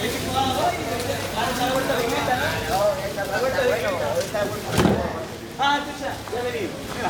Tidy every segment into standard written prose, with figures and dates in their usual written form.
Ah, chucha, ya vení. Mira.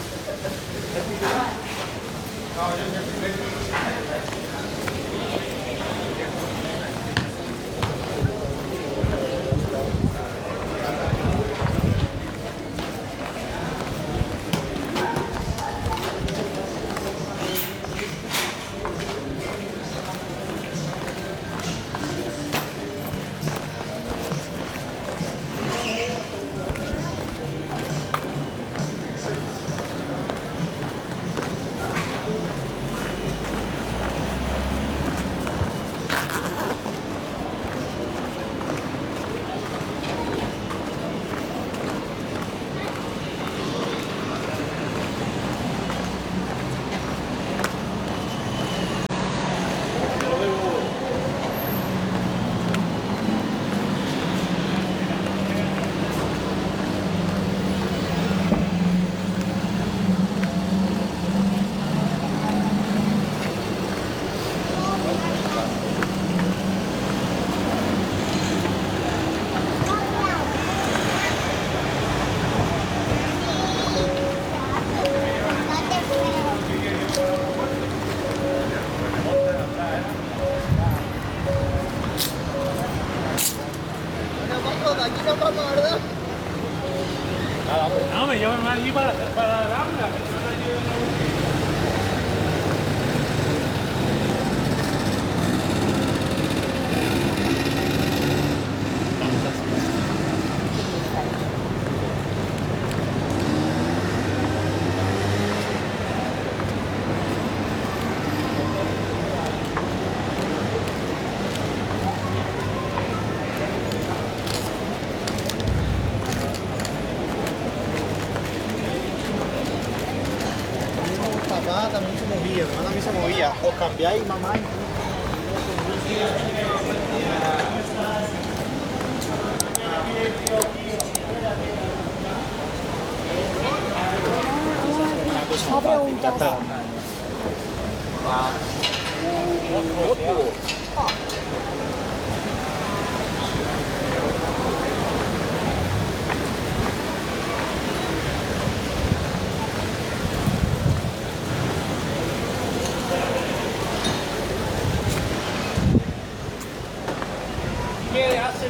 No, me llevan allí para la Rambla. Papá también se movía, mi mamá también se movía. O cambiáis, mamá. Una cosa fantástica. ¿Qué hace?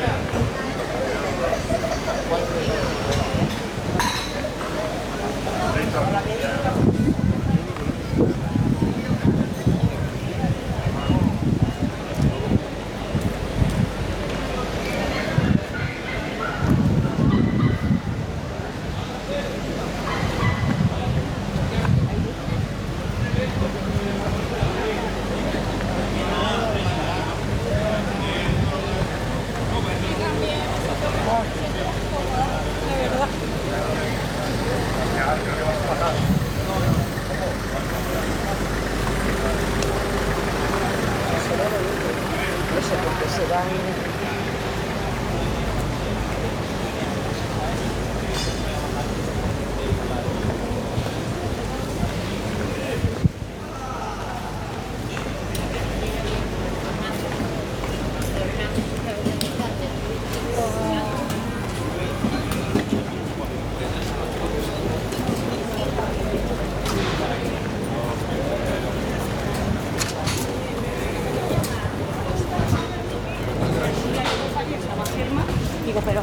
Digo, pero...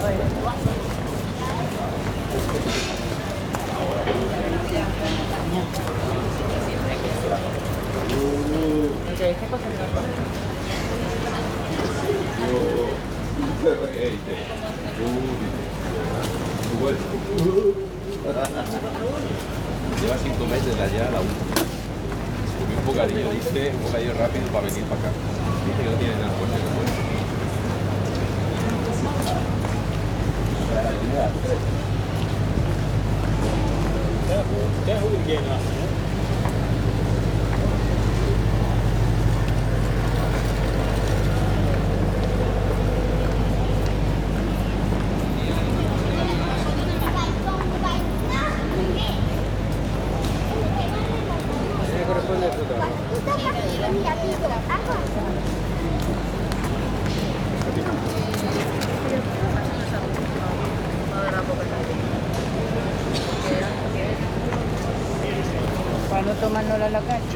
Lleva 5 meses de allá a la 1. Subí un bocadillo rápido para venir para acá. Dice que no tiene nada fuerte. Det är huggen alltså. para no tomárnosla a la calle.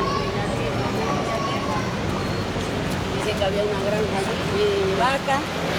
Dice que había una granja allí de vaca.